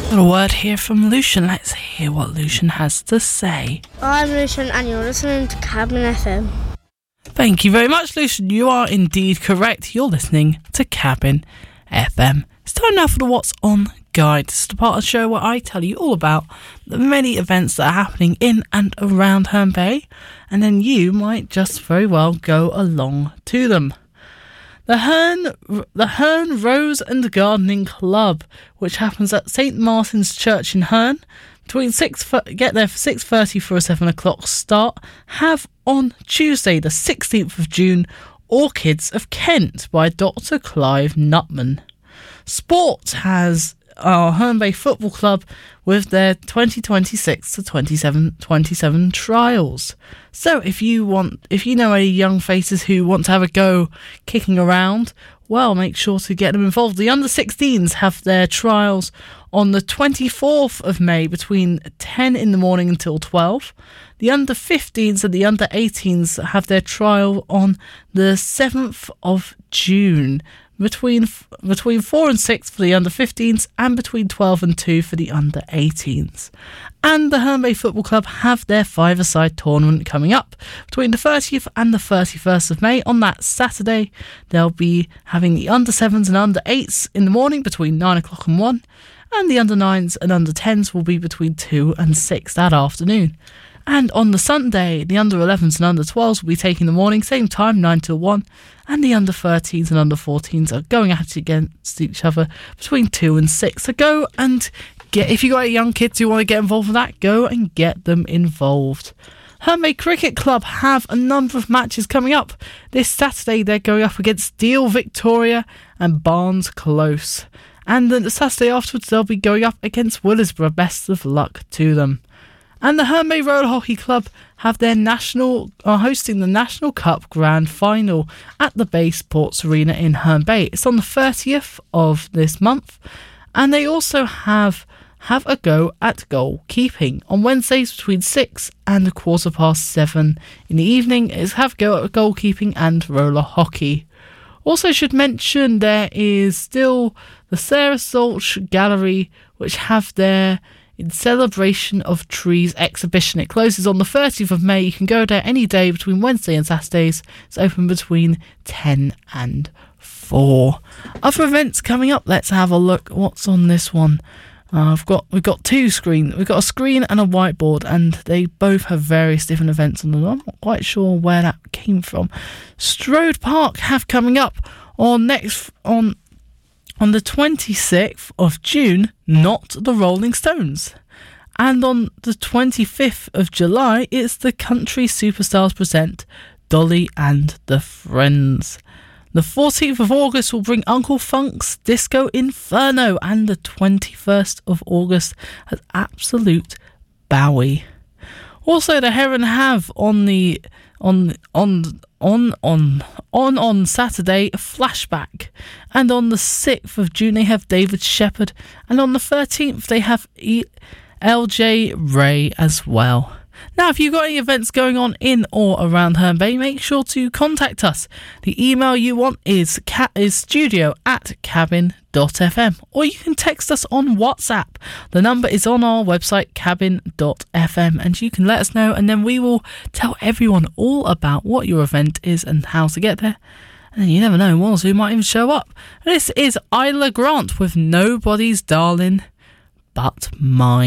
Got a word here from Lucian. Let's hear what Lucian has to say. I'm Lucian and you're listening to Cabin FM. Thank you very much, Lucian. You are indeed correct. You're listening to Cabin FM. It's time now for the What's On Guide. This is the part of the show where I tell you all about the many events that are happening in and around Herne Bay, and then you might just very well go along to them. The Herne Rose and Gardening Club, which happens at St Martin's Church in Herne, get there for 6:30 for a 7 o'clock start, have on Tuesday the 16th of June Orchids of Kent by Dr. Clive Nutman. Sport has our Herne Bay Football Club with their 2026 to 27 trials. So if you know any young faces who want to have a go kicking around, well, make sure to get them involved. The under-16s have their trials on the 24th of May between 10 in the morning until 12. The under-15s and the under-18s have their trial on the 7th of June between 4 and 6 for the under-15s and between 12 and 2 for the under-18s. And the Herne Bay Football Club have their five-a-side tournament coming up between the 30th and the 31st of May. On that Saturday, they'll be having the under-7s and under-8s in the morning between 9 o'clock and 1, and the under-9s and under-10s will be between 2 and 6 that afternoon. And on the Sunday, the under-11s and under-12s will be taking the morning, same time, 9 till 1, and the under-13s and under-14s are going at it against each other between 2 and 6. So go and if you got any young kids who want to get involved with that, go and get them involved. Herne Bay Cricket Club have a number of matches coming up. This Saturday, they're going up against Deal Victoria and Barnes Close. And then the Saturday afterwards, they'll be going up against Willesborough. Best of luck to them. And the Herne Bay Roller Hockey Club are hosting the National Cup Grand Final at the Bay Sports Arena in Herne Bay. It's on the 30th of this month, and they also have a go at goalkeeping on Wednesdays between 6 and 7:15 in the evening. Is have a go at goalkeeping and roller hockey. Also should mention there is still the Sarah Solch Gallery, which have their In Celebration of Trees exhibition. It closes on the 30th of May. You can go there any day between Wednesday and Saturdays. It's open between 10 and 4. Other events coming up. Let's have a look. What's on this one? We've got two screens. We've got a screen and a whiteboard, and they both have various different events on them. I'm not quite sure where that came from. Strode Park have coming up on the 26th of June, Not the Rolling Stones. And on the 25th of July, it's the Country Superstars present Dolly and the Friends. The 14th of August will bring Uncle Funk's Disco Inferno, and the 21st of August has Absolute Bowie. Also, the Heron have on Saturday, Flashback, and on the 6th of June they have David Shepherd, and on the 13th they have LJ Ray as well. Now, if you've got any events going on in or around Herne Bay, make sure to contact us. The email you want is studio@cabin.fm, or you can text us on WhatsApp. The number is on our website, cabin.fm, and you can let us know, and then we will tell everyone all about what your event is and how to get there. And then you never know, one or two might even show up. This is Isla Grant with Nobody's Darling But Mine.